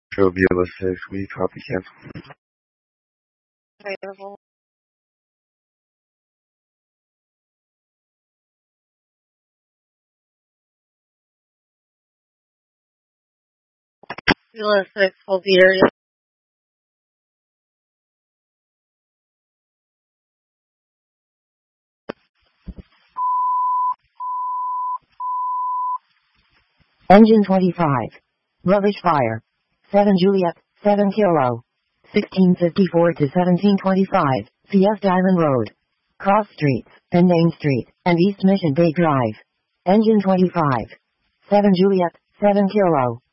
Trovula 6, we copy cancel. Available. Trovula 6, hold the area. Engine 25. Rubbish fire. 7 Juliet, 7 Kilo. 1654 to 1725, Fiesta Island Road. Cross Streets, and Main Street, and East Mission Bay Drive. Engine 25. 7 Juliet, 7 Kilo.